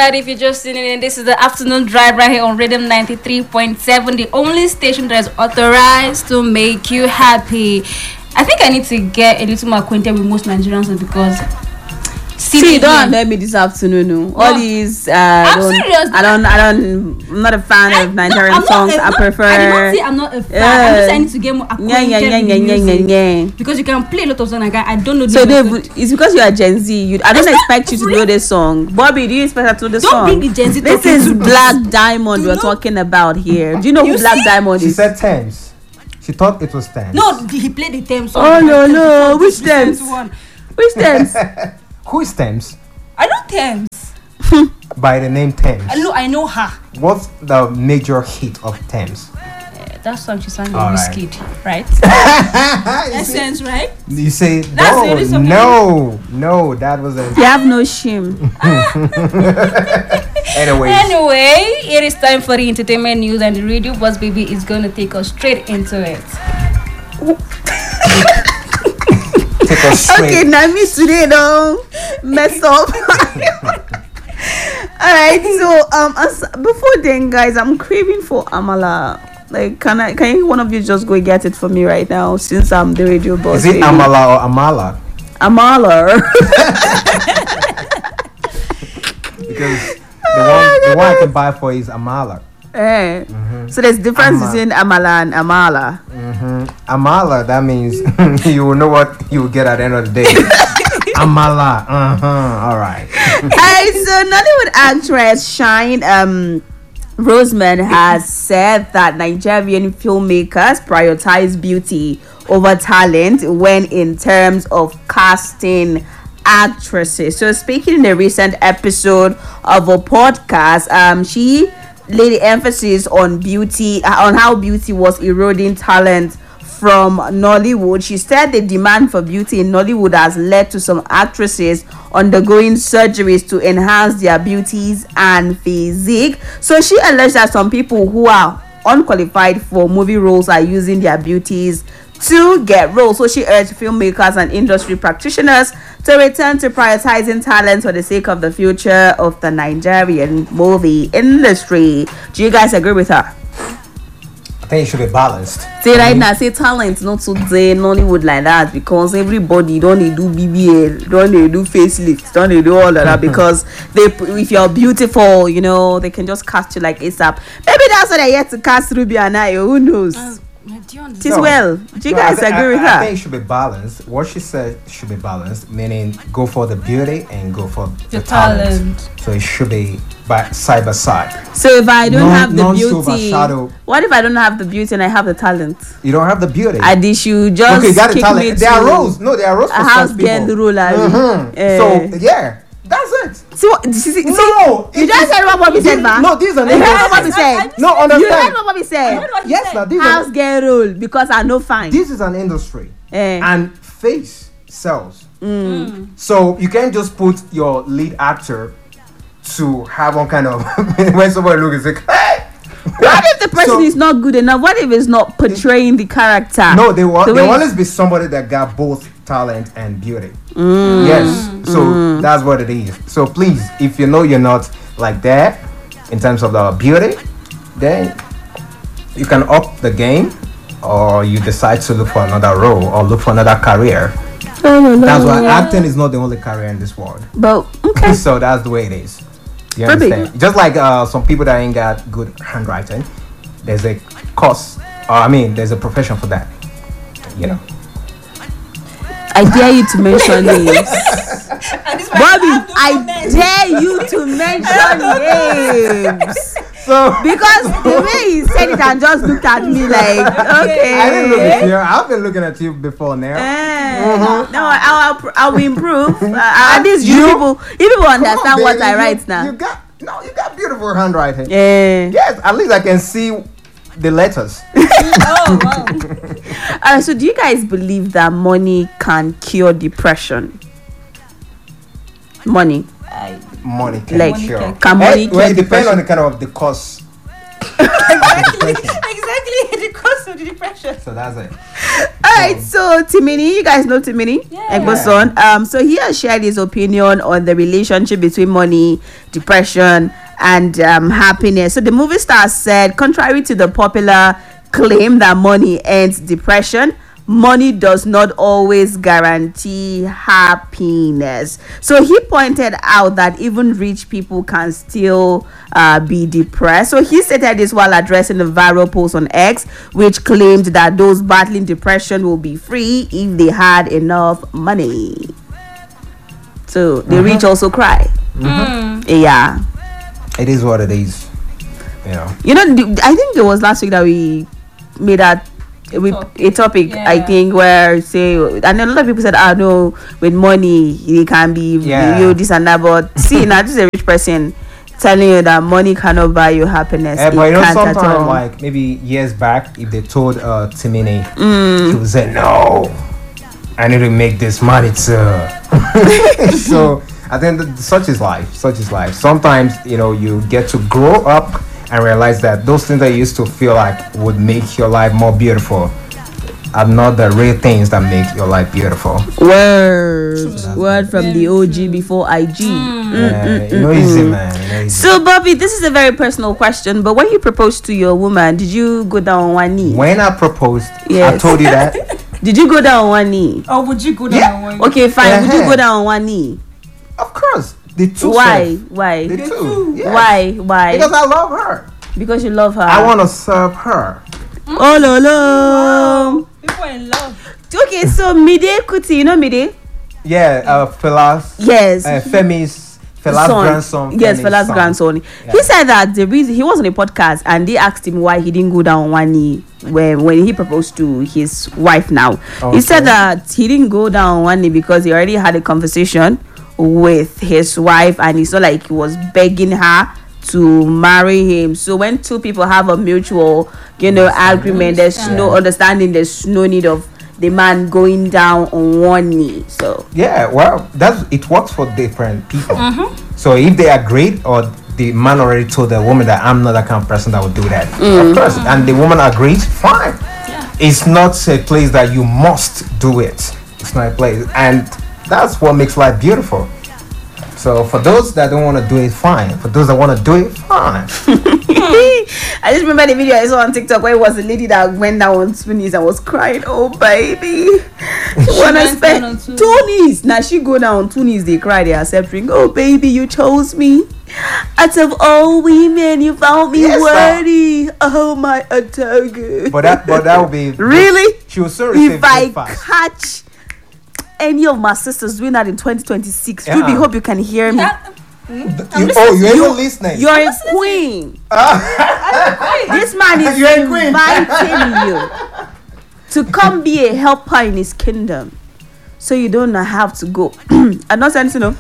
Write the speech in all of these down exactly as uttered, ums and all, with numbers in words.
right, if you're just tuning in, this is the afternoon drive right here on Rhythm ninety-three point seven, the only station that is authorized to make you happy. I think I need to get a little more acquainted with most Nigerians because see, don't let me this afternoon. No. All no. these, uh, I'm don't, serious. I don't, I don't, I'm not a fan I, of Nigerian no, songs. A, I prefer. I did not say I'm not a fan. Yeah. I'm just saying to get more acquainted yeah, yeah, yeah, yeah, with music. Yeah, yeah, yeah. Because you can play a lot of songs. Like I don't know. So Dave, it's because you are Gen Z. You, I don't expect you to know this song. Bobby, do you expect her to know this don't song? Don't bring the Gen Z. This is Black Diamond we're talking about here. Do you know you who Black Diamond is? She said Thames. She thought it was Thames. No, he played the Thames song. Oh no, no, which Thames? Which Thames? Who is Thames? I know Thames. By the name Thames. I know, I know her. What's the major hit of Thames? Uh, that song she sang in Wizkid, right? Essence, right? You say That's no, no, no, that wasn't. You have no shame. Anyway, anyway, it is time for the entertainment news, and the radio boss baby is going to take us straight into it. Take us straight. Okay, now me today don't mess up. Alright, so um as, before then guys, I'm craving for amala. Like can I can you, one of you just go get it for me right now since I'm the radio boss? Is it baby? Amala or amala? Amala. Because the one the one I can buy for is amala. Eh. Mm-hmm. So there's difference Ama- between amala and amala. Mm-hmm. Amala, that means you will know what you will get at the end of the day. Amala. Uh-huh. All right. Alright, so Nollywood actress Shine um Roseman has said that Nigerian filmmakers prioritize beauty over talent when in terms of casting actresses. So speaking in a recent episode of a podcast, um she laid the emphasis on beauty, on how beauty was eroding talent from Nollywood. She said the demand for beauty in Nollywood has led to some actresses undergoing surgeries to enhance their beauties and physique. So she alleged that some people who are unqualified for movie roles are using their beauties to get roles. So she urged filmmakers and industry practitioners to return to prioritizing talent for the sake of the future of the Nigerian movie industry. Do you guys agree with her? I think it should be balanced. Say right now, say talent not today Nollywood like that because everybody don't they do B B L, don't they do facelift, don't they do all of that because they if you're beautiful, you know, they can just cast you like ASAP. Maybe that's what they yet to cast Ruby and I. Who knows? Uh, It is no. well. Do you no, guys agree I, with I, her? I think it should be balanced. What she said should be balanced, meaning go for the beauty and go for the, the talent. talent. So it should be by side by side. So if I don't non, have the beauty, what if I don't have the beauty and I have the talent? You don't have the beauty. I did you just okay, you got kick the talent. Me there are roles. No, there are roles for some people. Girl role, mm-hmm. uh, so yeah. That's it. See what? See, see, no, you just heard what Bobby said, man. No, these are you heard what Bobby said. No, understand. You heard what Bobby said. Yes, now these house girl role because I know fine. This is an industry, eh. and face sells. Mm. So you can't just put your lead actor to have one kind of when somebody looks like, hey. What if the person so, is not good enough? What if it's not portraying the character? No, they will. The there will always be somebody that got both talent and beauty. Mm. Yes, so mm. that's what it is. So please, if you know you're not like that in terms of the beauty, then you can up the game, or you decide to look for another role or look for another career. No, no, no, that's why yeah. acting is not the only career in this world. But okay, so that's the way it is. You understand? Maybe. Just like uh, some people that ain't got good handwriting, there's a course, or I mean, there's a profession for that. You know. I dare you to mention names. Bobby, I dare you to mention names. So because the way he said it and just looked at me like, okay. I didn't look at you. I've been looking at you before now. Uh, mm-hmm. No, I'll, I'll improve. Uh, at least you, you people, you people understand on, what I write you, now. You got no, you got beautiful handwriting. Yeah. Yes, at least I can see the letters. Oh wow. Uh, so do you guys believe that money can cure depression? Money. I, money can like, cure. Can, can money hey, well, it depends on the kind of the cause. exactly. Exactly the cause of the depression. So that's it. right, so Timini, you guys know Timini, Yeah. Egbo's son. Um, so he has shared his opinion on the relationship between money, depression, and um, happiness. So the movie star said, contrary to the popular claim that money ends depression, money does not always guarantee happiness. So he pointed out that even rich people can still uh, be depressed. So he stated this while addressing the viral post on X, which claimed that those battling depression will be free if they had enough money. So the Mm-hmm. rich also cry. Yeah. It is what it is. You know. You know, the- I think it was last week that we made that with a topic, I Yeah. think, where say, and a lot of people said, "Ah, no, with money it can be Yeah. you this and that." But see, now this is a rich person telling you that money cannot buy you happiness. Eh, It but you know, can't at sometimes all. like maybe years back, if they told uh Timini, Mm. he would say, "No, I need to make this money too." So I think that such is life. Such is life. Sometimes you know you get to grow up and realize that those things that you used to feel like would make your life more beautiful are not the real things that make your life beautiful. Words, word from the O G before I G. Yeah, you know, easy man. You know, easy. So, Bobby, this is a very personal question, but when you proposed to your woman, did you go down on one knee? When I proposed, I Yes. told you that. Did you go down on one knee? Or would you go down Yeah. on one? Okay, fine. Would you Uh-huh. go down on one knee? Of course, the two. Why? self. Why? The two. Yes. Why? Why? Because I love her. Because you love her. I want to serve her. Oh no no. People in love. Okay, so Mide Kuti, you know Mide? Yeah, uh, Fela's. Yes. Uh, Femi's. Fela's Son. grandson. Yes, Femi's Fela's son. grandson. Yeah. He said that the reason he was on a podcast and they asked him why he didn't go down on one knee when when he proposed to his wife now. He said Okay. that he didn't go down on one knee because he already had a conversation with his wife and it's not like he was begging her to marry him. So when two people have a mutual, you know, agreement, there's no Yeah. understanding, there's no need of the man going down on one knee. So Yeah, well, that's it works for different people. Mm-hmm. So if they agreed, or the man already told the woman that I'm not that kind of person that would do that, Mm. of course, and the woman agrees, fine. It's not a place that you must do it. It's not a place, and that's what makes life beautiful. So for those that don't want to do it, fine. For those that want to do it, fine. I just remember the video I saw on TikTok where it was a lady that went down on two knees and was crying, "Oh baby, wanna went spend down on two two knees." Now she go down on two knees, they cry, they are separating. "Oh baby, you chose me. Out of all women, you found me Yes, sir. worthy. Oh my Otogo." But that, but that would be Really? She will still receive If I breakfast. catch any of my sisters doing that in twenty twenty-six, Ruby, Yeah. hope you can hear me. You, oh, you're even listening. You're a queen. This man is You're a queen. inviting you to come be a helper in his kingdom, so you don't have to go. I'm not saying to know.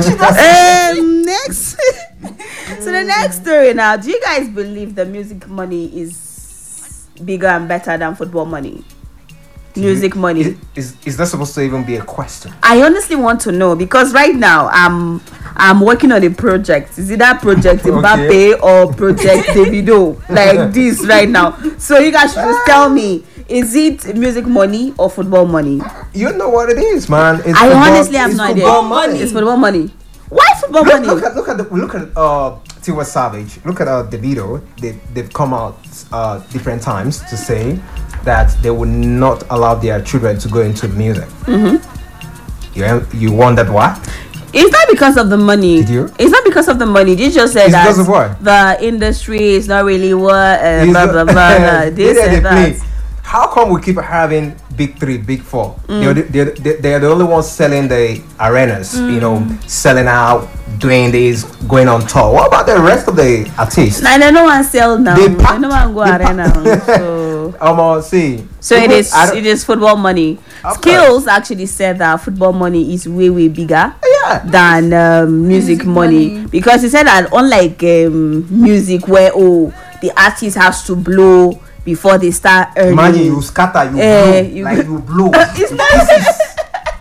um, next. So the next story now. Do you guys believe the music money is bigger and better than football money? Music money. Is, is is that supposed to even be a question? I honestly want to know because right now I'm I'm working on a project. Is it that project Mbappe Okay. or project Davido? Like this right now. So you guys should just tell me, is it music money or football money? You know what it is, man. It's I football- honestly have it's no idea. football money. It's football money. Why football Look, money? look at look at the, look at uh Tiwa Savage. Look at uh Davido. They they've come out uh different times to say that they would not allow their children to go into music. Mm-hmm. You you wondered why? It's not because of the money. Did you? It's not because of the money. They just said It's that because of what? the industry is not really what uh, Is blah the- blah blah. blah. They This said and they that. play. How come we keep having big three, big four? Mm. They're, the- they're, the- they're the only ones selling the arenas, you know, Mm. selling out, doing this, going on tour. What about the rest of the artists? Nah, they no one sell now. They They, pack- no one go they arena. pack- So, Um, uh, see. so it people- is. I don't- It is football money. Of Skills actually said that football money is way way bigger Yeah. than um, music, Music money. money. Because he said that unlike um, music where oh the artist has to blow before they start earning. Imagine you scatter, you Eh, blow, you- like you blow. It's not.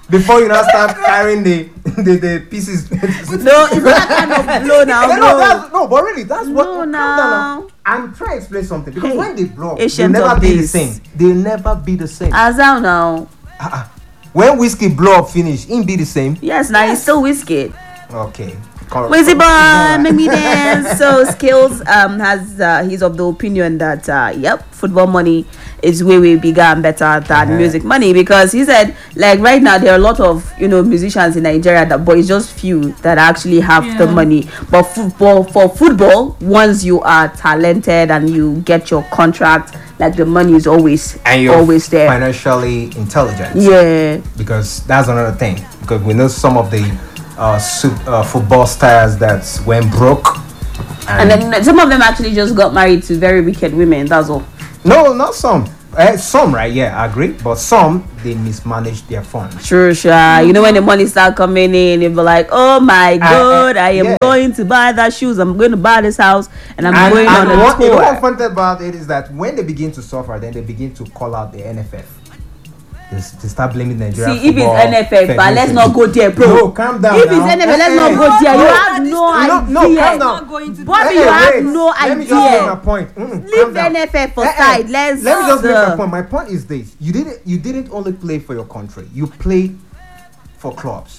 before you now start carrying the the, the pieces. No, it's not that kind of blow now. no, bro. no, that's, no, but really, that's what. No, calm now. down now. I'm trying to explain something because Hey, when they blow, up, Asians they'll never of be the days. same. They'll never be the same. As out now. Uh-uh. When whiskey blow up finish, it be the same. Yes, now he's still whiskey. Okay. Wizzy boy, make me dance. So Skills um has uh, he's of the opinion that uh, yep, football money is way way bigger and better than Uh-huh. music money, because he said like right now there are a lot of you know musicians in Nigeria that but it's just few that actually have the Yeah. money. But football for football, once you are talented and you get your contract, like the money is always And you're always there. financially intelligent. Yeah. Because that's another thing. Because we know some of the uh, sup- uh football stars that went broke. And then some of them actually just got married to very wicked women. That's all. No, not some. Uh, some, right? Yeah, I agree. But some, they mismanage their funds. True, sure. You know when the money start coming in, you'll be like, "Oh my God, I am yeah. going to buy that shoes. I'm going to buy this house, and I'm And, going and on a what, you know tour." what fun about it is that when they begin to suffer, then they begin to call out the N F F. They, s- they start blaming Nigeria. See, if it's N F F, but let's not go there, bro. No, calm down. If now. it's N F F, let's Eh, not eh. go there. You No, have no no, idea. no, calm down. Not going to Bobby, Hey, you have wait. no Let me just make my idea. point. Mm, calm Leave down. N F F for Eh, eh. side. Let's. Let me just make uh, my point. My point is this: you didn't, you didn't only play for your country. You played for clubs.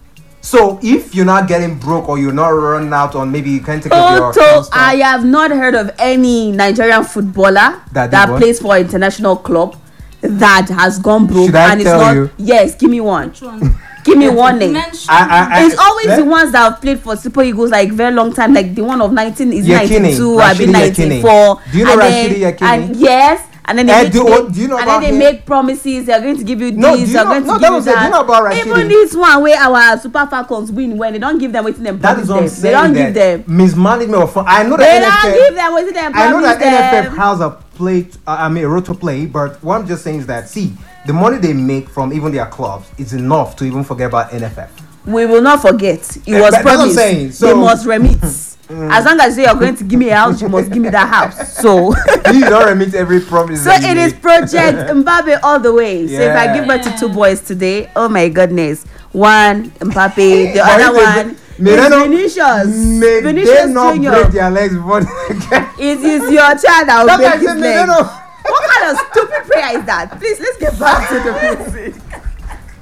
So if you're not getting broke or you're not running out on, maybe you can take up your Toto, account stuff. I have not heard of any Nigerian footballer That that, did what? plays for an international club that has gone broke. Should I and tell it's not. you? Yes, give me one. Which one? Give me one name. Mention. I, I, I, It's always let- the ones that have played for Super Eagles like very long time, like the one of nineteen is Yekini, ninety-two, I've been Rashidi Yekini. ninety-four. Do you know and Rashidi then, Yekini? And yes, and then they, Eh, make, do- they- what- do you know and about then they him? make promises. They're going to give you No, this. do you They're know- going to no, give that you was it. Do that. you know about Rashidi? Even this one where our Super Falcons win, when they don't give them waiting them That promise is what I'm them. They saying. don't that give them. mismanagement of fun. I know They that don't N F F. give them waiting them I know promise that N F F them. has a play. Uh, I mean, a role to play. But what I'm just saying is that see, the money they make from even their clubs is enough to even forget about N F F. We will not forget. It Eh, was but that's what I'm promised. saying. They So- must remit. As long as you are going to give me a house, you must give me that house. So. You don't remit every promise. So that you it is make. Project Mbappe all the way. So if I Yeah. give birth to two boys today, oh my goodness. One Mbappe, the But other if they one break- may they is not- Vinicius. May Vinicius they not Junior break their legs before they get. It is your child that will That's why I break his said may they leg. not- What kind of stupid prayer is that? Please let's get back to the music.